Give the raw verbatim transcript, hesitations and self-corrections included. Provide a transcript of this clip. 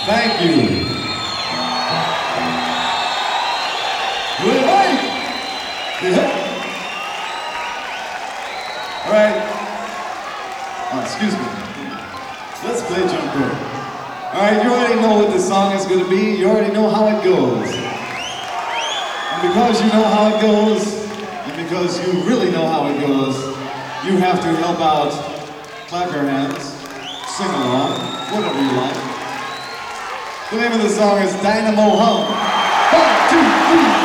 Thank you. Good night. Yeah. All right. Oh, excuse me. Let's play jump rope. All right, you already know what the song is going to be. You already know how it goes. And because you know how it goes, and because you really know how it goes, you have to help out. Clap your hands. Sing along. Whatever you like. The name of the song is Dynamo Hum. One, two, three.